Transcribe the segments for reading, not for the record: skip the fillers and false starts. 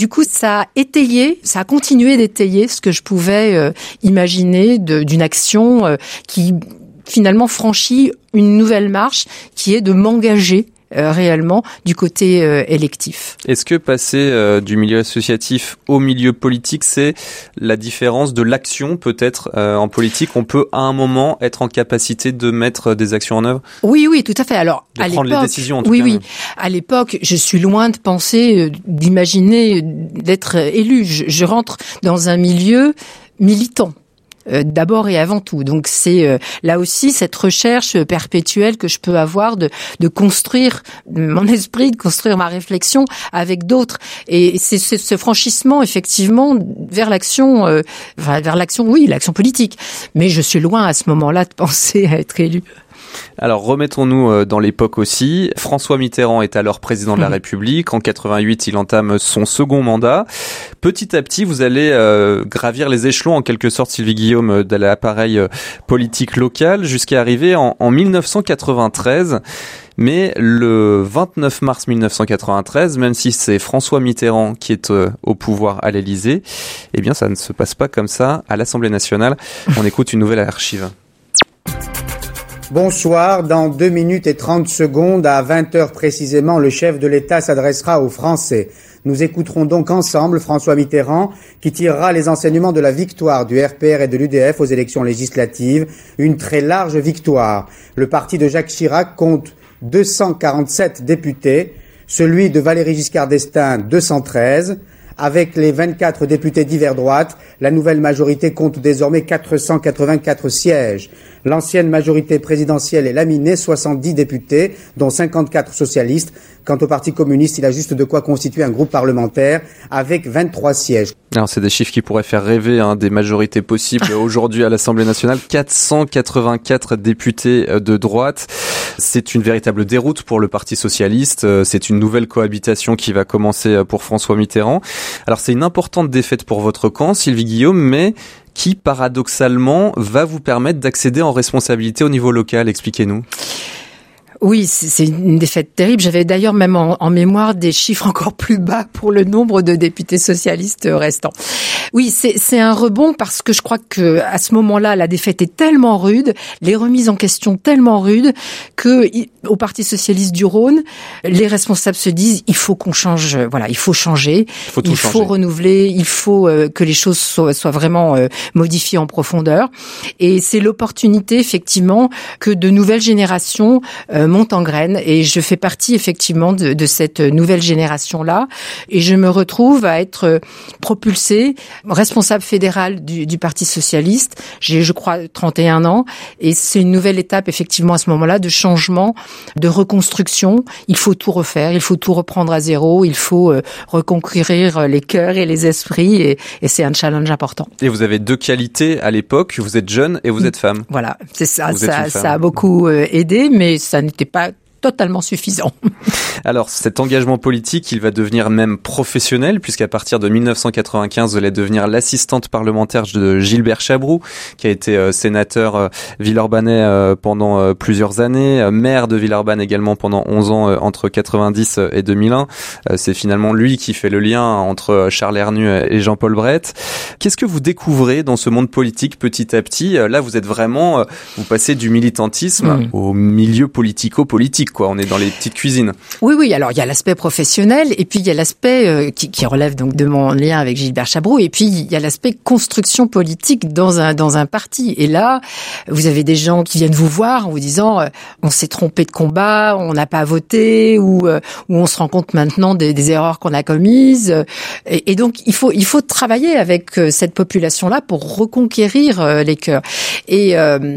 Du coup, ça a continué d'étayer ce que je pouvais imaginer d'une action qui finalement franchit une nouvelle marche, qui est de m'engager réellement du côté électif. Est-ce que passer du milieu associatif au milieu politique, c'est la différence de l'action peut-être en politique? On peut à un moment être en capacité de mettre des actions en œuvre? Oui, tout à fait. Alors, à l'époque, prendre les décisions en tout cas. Oui. À l'époque, je suis loin de penser, d'imaginer d'être élu. Je rentre dans un milieu militant. D'abord et avant tout. Donc c'est là aussi cette recherche perpétuelle que je peux avoir de construire mon esprit, de construire ma réflexion avec d'autres. Et c'est ce franchissement effectivement vers l'action, l'action politique. Mais je suis loin à ce moment-là de penser à être élu. Alors remettons-nous dans l'époque aussi. François Mitterrand est alors président de la République. En 88, il entame son second mandat. Petit à petit, vous allez gravir les échelons en quelque sorte, Sylvie Guillaume, de l'appareil politique local jusqu'à arriver en 1993. Mais le 29 mars 1993, même si c'est François Mitterrand qui est au pouvoir à l'Élysée, eh bien ça ne se passe pas comme ça à l'Assemblée nationale. On écoute une nouvelle archive. Bonsoir, dans 2 minutes et 30 secondes, à 20h précisément, le chef de l'État s'adressera aux Français. Nous écouterons donc ensemble François Mitterrand qui tirera les enseignements de la victoire du RPR et de l'UDF aux élections législatives, une très large victoire. Le parti de Jacques Chirac compte 247 députés, celui de Valéry Giscard d'Estaing 213. Avec les 24 députés d'hiver droite, la nouvelle majorité compte désormais 484 sièges. L'ancienne majorité présidentielle est laminée, 70 députés, dont 54 socialistes. Quant au Parti communiste, il a juste de quoi constituer un groupe parlementaire avec 23 sièges. Alors c'est des chiffres qui pourraient faire rêver des majorités possibles aujourd'hui à l'Assemblée nationale. 484 députés de droite. C'est une véritable déroute pour le Parti socialiste. C'est une nouvelle cohabitation qui va commencer pour François Mitterrand. Alors c'est une importante défaite pour votre camp, Sylvie Guillaume, mais qui paradoxalement va vous permettre d'accéder en responsabilité au niveau local. Expliquez-nous. Oui, c'est une défaite terrible. J'avais d'ailleurs même en mémoire des chiffres encore plus bas pour le nombre de députés socialistes restants. Oui, c'est un rebond parce que je crois que à ce moment-là, la défaite est tellement rude, les remises en question tellement rudes que au Parti socialiste du Rhône, les responsables se disent il faut qu'on change, il faut changer, il faut renouveler, il faut que les choses soient vraiment modifiées en profondeur. Et c'est l'opportunité effectivement que de nouvelles générations montent en graines, et je fais partie effectivement de cette nouvelle génération-là, et je me retrouve à être propulsée responsable fédéral du Parti socialiste. J'ai, je crois, 31 ans, et c'est une nouvelle étape effectivement à ce moment-là de changement, de reconstruction. Il faut tout refaire, il faut tout reprendre à zéro, il faut reconquérir les cœurs et les esprits, et c'est un challenge important. Et vous avez 2 qualités à l'époque, vous êtes jeune et vous êtes femme. Voilà, c'est ça, ça a beaucoup aidé, mais ça n'était pas totalement suffisant. Alors, cet engagement politique, il va devenir même professionnel, puisqu'à partir de 1995, vous allez devenir l'assistante parlementaire de Gilbert Chabroux, qui a été sénateur villeurbanais pendant plusieurs années, maire de Villeurbanne également pendant 11 ans, entre 90 et 2001. C'est finalement lui qui fait le lien entre Charles Hernu et Jean-Paul Brett. Qu'est-ce que vous découvrez dans ce monde politique petit à petit? Là, vous êtes vraiment, vous passez du militantisme au milieu politico-politique. On est dans les petites cuisines. Oui. Alors, il y a l'aspect professionnel, et puis il y a l'aspect qui relève donc de mon lien avec Gilbert Chabroux, et puis il y a l'aspect construction politique dans un parti. Et là, vous avez des gens qui viennent vous voir en vous disant on s'est trompé de combat, on n'a pas voté, ou on se rend compte maintenant des erreurs qu'on a commises. Et donc, il faut travailler avec cette population-là pour reconquérir les cœurs. Et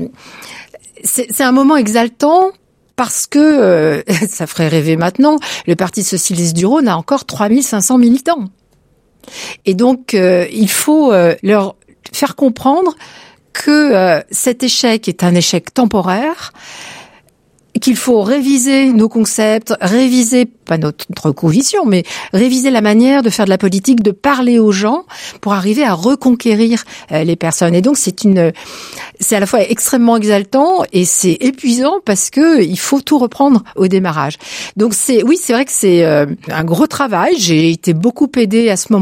c'est un moment exaltant, parce que, ça ferait rêver maintenant, le Parti socialiste du Rhône a encore 3500 militants. Et donc, il faut leur faire comprendre que cet échec est un échec temporaire, qu'il faut réviser nos concepts, réviser, pas notre cognition, mais réviser la manière de faire de la politique, de parler aux gens pour arriver à reconquérir les personnes. Et donc, c'est à la fois extrêmement exaltant et c'est épuisant parce que il faut tout reprendre au démarrage. Donc c'est vrai que c'est un gros travail. J'ai été beaucoup aidée à ce moment